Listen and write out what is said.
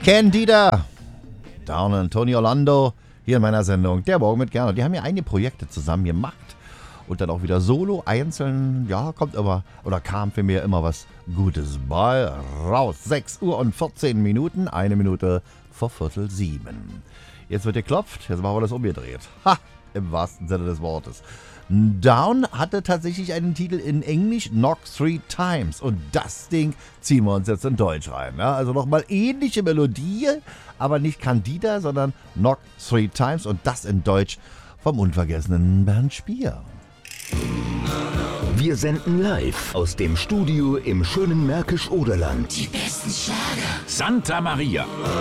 Candida, Down und Tony Orlando, hier in meiner Sendung Der Morgen mit Gernot. Die haben ja einige Projekte zusammen gemacht und dann auch wieder solo, einzeln, ja, kommt immer, oder kam für mich immer was Gutes bei raus. 6 Uhr und 14 Minuten, 1 Minute vor 6:45. Jetzt wird geklopft, jetzt machen wir das umgedreht. Ha, im wahrsten Sinne des Wortes. Down hatte tatsächlich einen Titel in Englisch, Knock 3 Times. Und das Ding ziehen wir uns jetzt in Deutsch rein. Ja? Also nochmal ähnliche Melodie, aber nicht Candida, sondern Knock 3 Times. Und das in Deutsch vom unvergessenen Bernd Spier. Wir senden live aus dem Studio im schönen Märkisch-Oderland. Die besten Schlager. Santa Maria.